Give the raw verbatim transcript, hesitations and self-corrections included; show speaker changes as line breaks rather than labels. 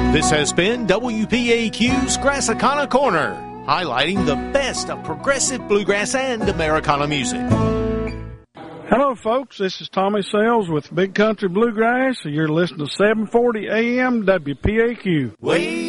This has been W P A Q's Grassicana Corner, highlighting the best of progressive bluegrass and Americana music.
Hello, folks. This is Tommy Sales with Big Country Bluegrass. You're listening to seven forty A M W P A Q.
Way